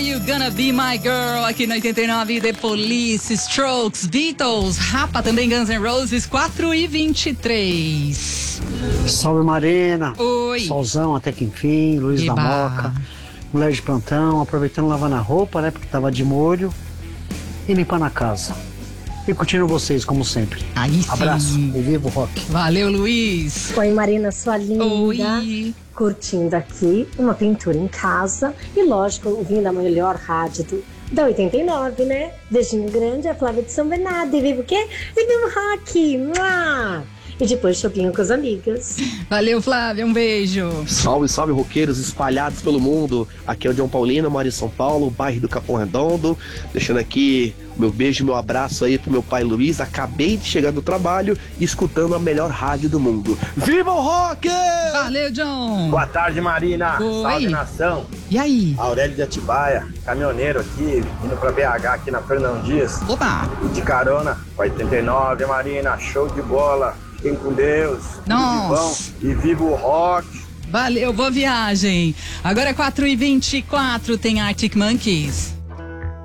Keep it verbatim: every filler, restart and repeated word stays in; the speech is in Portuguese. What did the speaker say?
You Gonna Be My Girl? Aqui no oitenta e nove, The Police, Strokes, Beatles, Rapa, também Guns N' Roses, quatro e vinte e três. Salve, Marina. Oi. Solzão até que enfim, Luiz Eba. da Moca, mulher de plantão, aproveitando lavando a roupa, né, porque tava de molho, e limpando a casa. E curtindo vocês, como sempre. Aí sim. Abraço e viva o rock. Valeu, Luiz. Oi, Marina, sua linda. Oi. Curtindo aqui uma pintura em casa e, lógico, ouvindo a melhor rádio do, da oitenta e nove, né? Beijinho grande, a Flávia de São Bernardo. E viva o quê? Viva o rock! Mua! E depois chopinho com as amigas. Valeu, Flávia, um beijo. Salve, salve, roqueiros espalhados pelo mundo. Aqui é o John Paulino, moro em São Paulo, bairro do Capão Redondo. Deixando aqui meu beijo e meu abraço aí pro meu pai Luiz. Acabei de chegar do trabalho e escutando a melhor rádio do mundo. Viva o rock! Valeu, John. Boa tarde, Marina. Oi. Salve, nação. E aí? Aurélio de Atibaia, caminhoneiro aqui, indo pra B H aqui na Fernão Dias. Opa. De carona, oitenta e nove, Marina. Show de bola. Fiquem com Deus. Nossa. E viva o rock. Valeu, boa viagem. Agora é quatro e vinte e quatro, tem Arctic Monkeys.